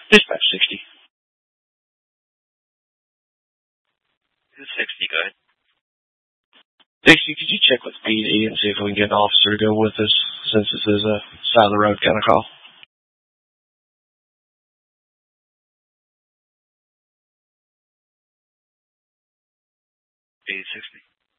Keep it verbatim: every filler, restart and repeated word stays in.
Dispatch sixty. sixty, go ahead. Dixie, could you check with P D and see if we can get an officer to go with us, since this is a side of the road kind of call? eight sixty.